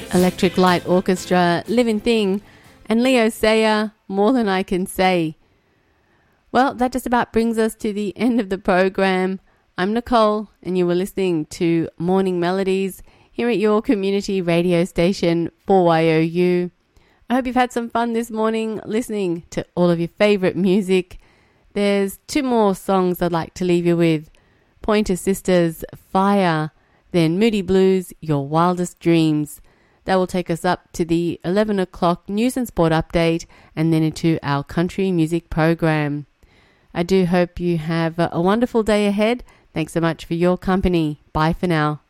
Electric Light Orchestra, Living Thing, and Leo Sayer, More Than I Can Say. Well, that just about brings us to the end of the program. I'm Nicole, and you were listening to Morning Melodies here at your community radio station 4YOU. I hope you've had some fun this morning listening to all of your favourite music. There's 2 more songs I'd like to leave you with. Pointer Sisters, Fire, then Moody Blues, Your Wildest Dreams. That will take us up to the 11 o'clock news and sport update and then into our country music program. I do hope you have a wonderful day ahead. Thanks so much for your company. Bye for now.